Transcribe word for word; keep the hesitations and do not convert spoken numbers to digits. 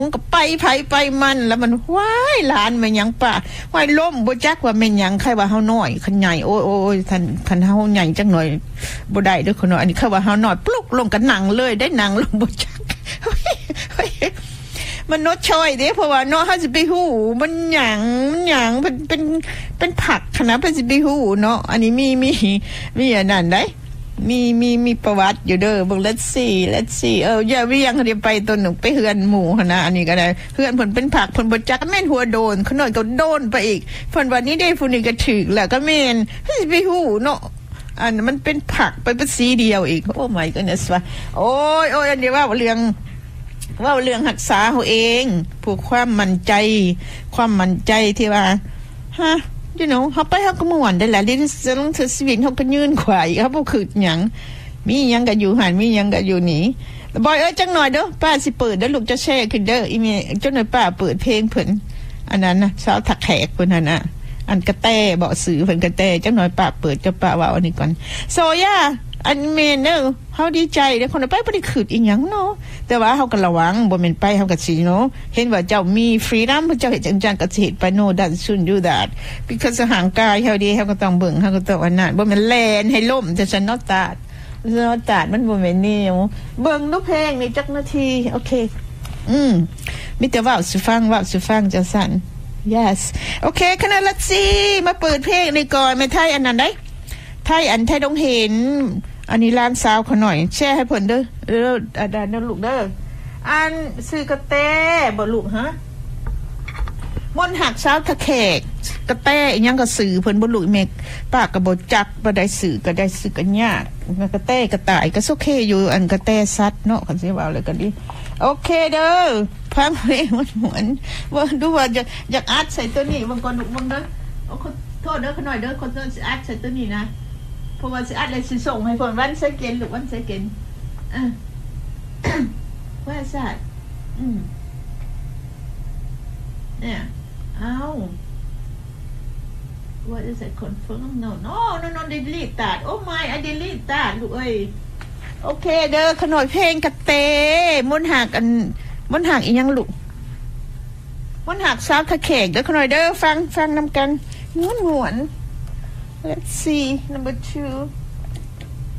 มันก็ไปไผไปมันแล้วมันว้ายหลานมันหยังป่าว้ายล้มบ่จักว่าแม่นหยังใครว่าเฮาน้อยคันใหญ่โอ้ยๆท่านคันเฮาใหญ่จักหน่อยบ่ได้เด้อคนน้อยอันนี้เขาว่าเฮาน้อยปลุกลงกันหนังเลยได้หนังลงบ่จักมันนดช่อยเด้เพราะว่าเนาะเฮาสิไปฮู้มันหยังมันหยังเป็นเป็นเป็นผักคณะเพิ่นสิไปฮู้เนาะอันนี้มีมีมีอันนั้นได้มีมีมีประวัติอยู่เด้อเบิ่ง let's see let's see เอออย่าเวียงเดี๋ยวไปตัวหนึ่งไปเฮือนหมู่หั่นนะอันนี้ก็ได้เฮือนเพิ่นเป็นผักเพิ่นบ่จักแม่นหัวโดนขน้อยก็โดนไปอีกเพิ่นวันนี้ได้ผู้นี้ก็ถึกแล้วก็แม่นสิไปฮู้เนาะอันมันเป็นผักไปเป็นสีเดียวอีกโอ้ my goodness ว่าโอ้ยโอ้ยอันนี้ว่าเรื่องว่าเรื่องรักษาเฮาเองผู้ความมั่นใจความมั่นใจที่ว่าฮะyou know เฮาไปเฮาก็ม่วนได้แหละดิจะลงถือชีวิตเฮาก็ยืนขวายเฮาบ่คิดหยังมีหยังก็อยู่หั่นมีหยังก็อยู่นี่บอยเอ้ยจังหน่อยเด้อป้าสิเปิดเด้อลูกจะแชร์ขึ้นเด้ออีเมจังหน่อยป้าเปิดเพลงเพิ่นอันนั้นน่ะสาวถักแขกเพิ่นนั่นน่ะอันกระแตเบาะสื่อเพิ่นกระแตจังหน่อยป้าเปิดจะป้าว่าอันนี้ก่อนโซย่าอันเมนเด้อเฮาดีใจเด้อคนไปบ่ได้คิดอีหยังเนาะแต่ว่าเฮาก็ระวังบ่แม่นไปเฮาก็สิเนาะเห็นว่าเจ้ามีฟรีดอมเจ้าเฮ็ดจังจังก็สิเฮ็ดไป no that shouldn't do that because ห่างกายเฮาดีเฮาก็ต้องเบิ่งเฮาก็ต้องอันนั้นบ่แม่นแล่นให้ล้มจะฉันนอตาดนอตาดมันบ่แม่นนี่เบิ่งดูเพลงนี่จักนาทีโอเคอืมมีแต่เว้าสิฟังเว้าสิฟังจังซั่น yes โอเคคณะละสิมาเปิดเพลงนี่ก่อนแม่ไทยอันนั้นได้ไทยอันไทยต้องเห็นอันนี้ร้านสาวเขาหน่อยแชร์ให้เพิ่นเด้อเอออาดานะลูกเด้ออันซื้อกระแตบ่ลูกฮะมนหักสาวทะแขกกระแตอีหยังก็ซื้อเพิ่นบ่ลูกแม่ป้าก็บ่จักบ่ได้ซื้อก็ได้ซื้อก็ยากกระแตกระต่ายก็โอเคอยู่อันกระแตสัตว์เนาะคันสิว่าเลยก็ดีโอเคเด้อฟังเพลงมันหวนว่าดูว่าอยากอยากอัดใส่ตัวนี้บางคนลูกมึงเด้อโอ้ขอโทษเด้อขน่อยเด้อคนจะอัดใส่ตัวนี้นะเพราะว่าสิอัดเลยสิส่งให้เพิ่นวันเซเกนหรือวันเซเกนอ่ะว่าซะอืมเนี่ยเอา what is it confirm no no no no delete that oh my I delete that ลูกเอ้ยโอเคเด้อขน่อยเพลงกระเตมนหักอันมนหักอีหยังลูกมนหักสาวทะแขกเด้อขน่อยเด้อฟังฟังนำกันม่วนๆLet's see number two